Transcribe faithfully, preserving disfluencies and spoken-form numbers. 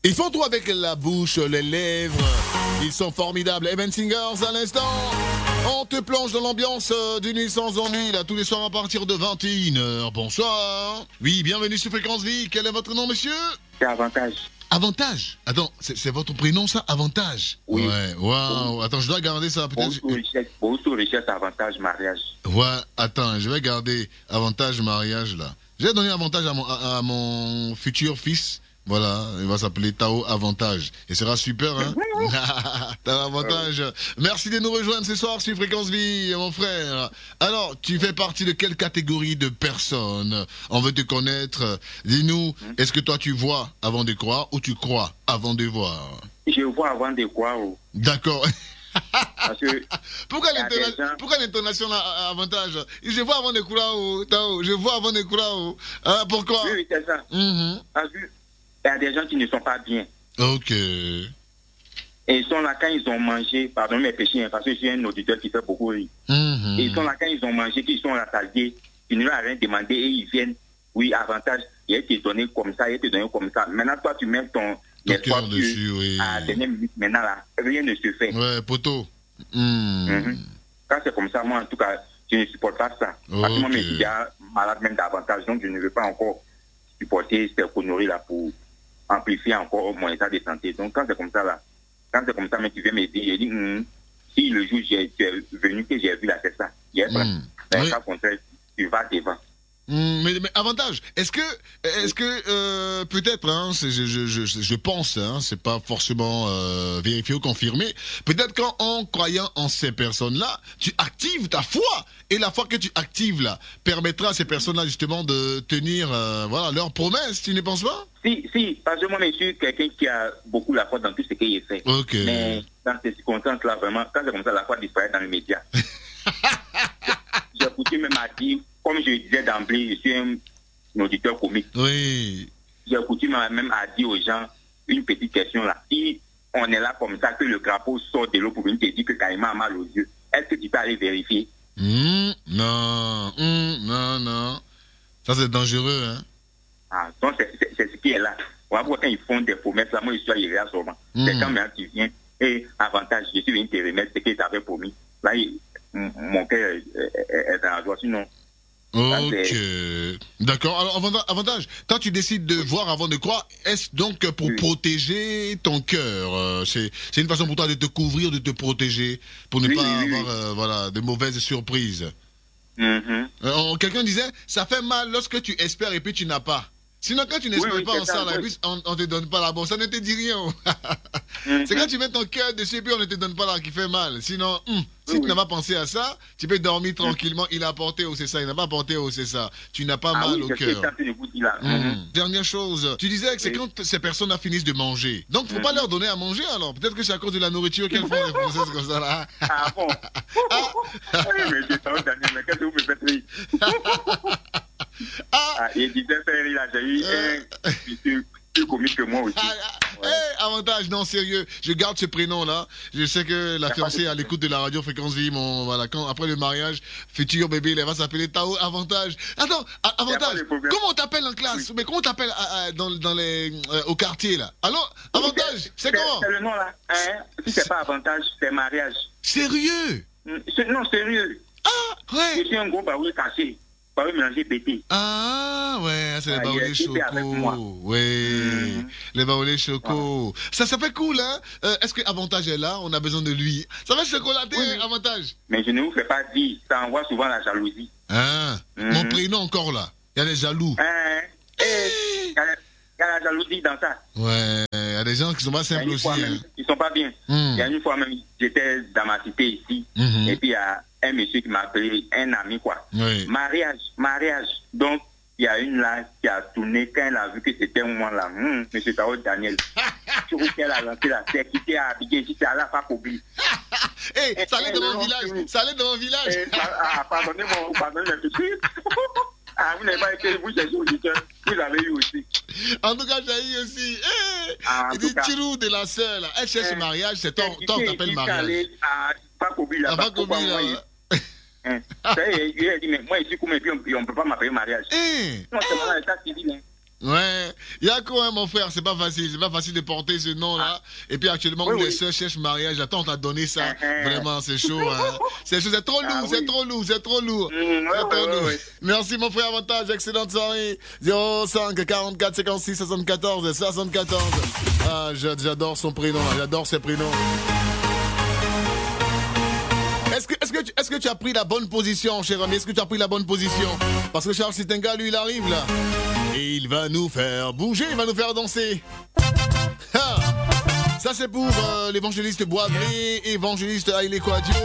Ils font tout avec la bouche, les lèvres. Ils sont formidables. Evan Singers à l'instant. On te plonge dans l'ambiance d'une nuit sans ennui, là, tous les soirs à partir de vingt et une heures. Bonsoir. Oui, bienvenue sur Fréquence Vie. Quel est votre nom, monsieur? C'est Avantage. Avantage? Attends, c'est votre prénom, ça? Avantage? Oui. Ouais, waouh. Attends, je dois garder ça. Peut-être. Bonjour, richesse, avantage, mariage. Ouais, attends, je vais garder avantage, mariage, là. Je vais donner avantage à mon, à, à mon futur fils. Voilà, il va s'appeler Tao Avantage. Et ce sera super, hein? Tao Avantage. Merci de nous rejoindre ce soir sur Fréquence Vie, mon frère. Alors, tu fais partie de quelle catégorie de personnes? On veut te connaître. Dis-nous, est-ce que toi tu vois avant de croire ou tu crois avant de voir? Je vois avant de croire. D'accord. Parce que pourquoi l'intonation là, avantage? Je vois avant de croire, Tao. Je vois avant de croire. Ah, pourquoi? Oui, oui, c'est ça. Mm-hmm. Parce que il y a des gens qui ne sont pas bien. Ok. Et ils sont là quand ils ont mangé, pardon mes péchés, hein, parce que je suis un auditeur qui fait beaucoup rire. Mm-hmm. Et ils sont là quand ils ont mangé, qu'ils sont rassasiés, ils ne leur ont rien demandé et ils viennent, oui, avantage, il a été donné comme ça, il a été donné comme ça. Maintenant, toi, tu mets ton cœur dessus, oui. À la dernière minute, maintenant, là, rien ne se fait. Ouais, poteau. Mm. Mm-hmm. Quand c'est comme ça, moi, en tout cas, je ne supporte pas ça. Okay. Parce que moi, je suis déjà malade même d'avantage, donc je ne veux pas encore supporter ces conneries-là pour amplifier encore mon état de santé. Donc, quand c'est comme ça, là, quand c'est comme ça, mais tu viens m'aider, j'ai dit, mm, si le jour j'ai venu que j'ai vu là, c'est ça. Yes, mm. Mais oui. Quand contraire, tu vas devant. Mm, mais, mais avantage, est-ce que, est-ce que euh, peut-être, hein, je, je, je, je pense, hein, c'est pas forcément euh, vérifié ou confirmé, peut-être qu'en croyant en ces personnes-là, tu actives ta foi, et la foi que tu actives là permettra à ces personnes-là justement de tenir, euh, voilà, leurs promesses. Tu ne penses pas? Si, si, parce que moi, je suis quelqu'un qui a beaucoup la foi dans tout ce qu'il fait. Ok. Mais dans ces circonstances-là, vraiment, quand c'est comme ça, la foi disparaît dans les médias. J'ai coutume même à dire, comme je disais d'emblée, je suis un, un auditeur comique. Oui. J'ai coutume même à dire aux gens une petite question là. Si on est là comme ça, que le crapaud sort de l'eau pour venir te dire que Karima a mal aux yeux, est-ce que tu peux aller vérifier? Mmh, non, mmh, non, non. Ça, c'est dangereux, hein? Ah, donc c'est ce qui est là. On va voir quand ils font des promesses, là, moi, je suis arrivé à sûrement. Mmh. C'est quand même tu viens, et avantage, je suis venu te remettre ce qu'ils t'avaient promis. Là, il, mon cœur est, est, est dans la joie, sinon. Ok. D'accord. Alors, avantage, quand tu décides de voir avant de croire, est-ce donc pour oui. protéger ton cœur euh, C'est une façon pour toi de te couvrir, de te protéger, pour ne oui, pas oui, avoir oui. Euh, voilà, de mauvaises surprises. Mm-hmm. euh, Quelqu'un disait, ça fait mal lorsque tu espères et puis tu n'as pas. Sinon, quand tu n'espères oui, pas en ça, là, oui. on ne te donne pas la bonne, ça ne te dit rien. mm-hmm. C'est quand tu mets ton cœur dessus et puis on ne te donne pas là qui fait mal. Sinon, hum, si oui, tu oui. n'as pas pensé à ça, tu peux dormir tranquillement. Mm-hmm. Il a apporté au c'est ça, il n'a pas apporté au c'est ça. Tu n'as pas ah, mal oui, au cœur. Mm-hmm. Dernière chose, tu disais que c'est oui. quand ces personnes finissent de manger. Donc, il ne faut mm-hmm. pas leur donner à manger alors. Peut-être que c'est à cause de la nourriture qu'elles font les Françaises comme ça là. Ah bon? Ah. Oui, mais c'est ça, Daniel, mais qu'est-ce que vous me faites rire? Ah, ah, il disait faire rire là, j'ai eu euh... un plus, plus comique que moi aussi. Ah, ouais. Hey, avantage, non, sérieux, je garde ce prénom-là. Je sais que la fiancée est à l'écoute de la radio Fréquence Vie, mon, voilà, quand, après le mariage, futur bébé, elle va s'appeler Tao Avantage. Attends, Avantage, comment on t'appelle en classe? Oui. Mais comment on t'appelle dans, dans les, euh, au quartier, là? Alors, Avantage, c'est comment? C'est le nom, là. Hein? Si c'est pas Avantage, c'est mariage. Sérieux? Non, sérieux. Ah, ouais. Je suis un gros baoulé caché. Baoulé mélangé pété. Ah, ouais, c'est ah, les baoulés choco. Oui, mmh. les baoulés choco. Ah. Ça, ça fait cool, hein? Euh, Est-ce que Avantage est là? On a besoin de lui. Ça va chocolater, oui. Avantage. Mais je ne vous fais pas dire. Ça envoie souvent la jalousie. Ah, mmh. Mon prénom encore là. Il y a des jaloux. Hein? Il y a la jalousie dans ça. Ouais, il y a des gens qui sont pas simples aussi. Même, hein. Ils sont pas bien. Mmh. Il y a une fois même, j'étais dans ma cité ici. Mmh. Et puis il y a un monsieur qui m'a appelé, un ami quoi. Oui. Mariage, mariage. Donc, il y a une là qui a tourné quand elle a vu que c'était moi là. Hum, monsieur Tao Daniel. Tu vois qu'elle a lancé la terre, qui t'est habillé, qui t'est à la fac oublié. Hé, ça allait dans mon village, ça allait dans mon village. Ah, pardonnez-moi, pardonnez-moi tout de suite. Ah, vous n'avez pas été, vous cherchez auditeur, vous avez eu aussi. En tout cas, j'ai eu aussi. Hey, ah, il dit Tirou de la sœur, là. Elle cherche eh, mariage, c'est toi, toi, on t'appelle mariage. Ah, pas Kobi, là. Pas Kobi, là. Il a dit, mais moi, ici, comme et puis on ne peut pas m'appeler mariage. Eh, non, c'est mon état civil. Ouais, il y a quoi, hein, mon frère, c'est pas facile, c'est pas facile de porter ce nom-là. Ah. Et puis actuellement, oui, où oui. les sœurs cherchent mariage, attends, on t'a donné ça. Uh-huh. Vraiment, c'est chaud, hein. C'est chaud, c'est trop lourd, ah, c'est oui. trop lourd, c'est trop lourd. Mmh, ouais, trop ouais, lourd. Ouais. Merci, mon frère, avantage, excellente soirée. zéro cinq quarante-quatre cinquante-six soixante-quatorze soixante-quatorze. Ah, j'adore son prénom, j'adore ses prénoms. Est-ce que, est-ce, que tu, est-ce que tu as pris la bonne position, cher ami? Est-ce que tu as pris la bonne position? Parce que Charles Sitenga, lui, il arrive là. Et il va nous faire bouger, il va nous faire danser. Ha! Ça, c'est pour euh, l'évangéliste Boisbré, évangéliste Haile Kouadio.